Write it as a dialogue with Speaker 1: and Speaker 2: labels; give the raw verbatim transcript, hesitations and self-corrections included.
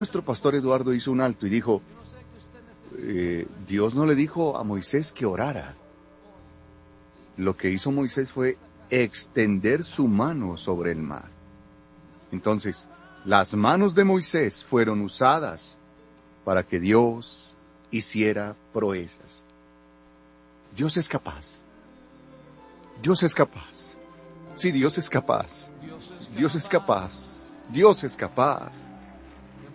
Speaker 1: Nuestro pastor Eduardo hizo un alto y dijo, eh, Dios no le dijo a Moisés que orara. Lo que hizo Moisés fue extender su mano sobre el mar. Entonces, las manos de Moisés fueron usadas para que Dios hiciera proezas. Dios es capaz. Dios es capaz. Sí, Dios es capaz. Dios es capaz. Dios es capaz.